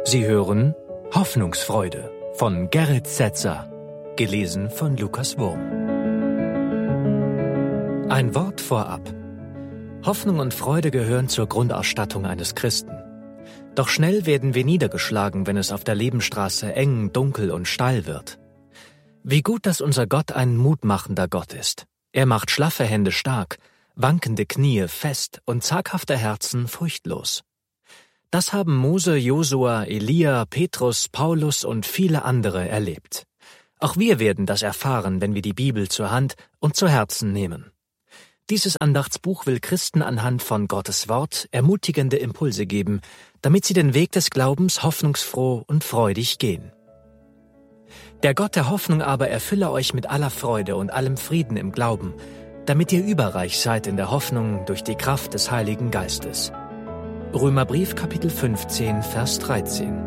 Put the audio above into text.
Sie hören Hoffnungsfreude von Gerrit Setzer, gelesen von Lukas Wurm. Ein Wort vorab. Hoffnung und Freude gehören zur Grundausstattung eines Christen. Doch schnell werden wir niedergeschlagen, wenn es auf der Lebensstraße eng, dunkel und steil wird. Wie gut, dass unser Gott ein mutmachender Gott ist. Er macht schlaffe Hände stark, wankende Knie fest und zaghafte Herzen furchtlos. Das haben Mose, Josua, Elia, Petrus, Paulus und viele andere erlebt. Auch wir werden das erfahren, wenn wir die Bibel zur Hand und zu Herzen nehmen. Dieses Andachtsbuch will Christen anhand von Gottes Wort ermutigende Impulse geben, damit sie den Weg des Glaubens hoffnungsfroh und freudig gehen. Der Gott der Hoffnung aber erfülle euch mit aller Freude und allem Frieden im Glauben, damit ihr überreich seid in der Hoffnung durch die Kraft des Heiligen Geistes. Römerbrief, Kapitel 15, Vers 13.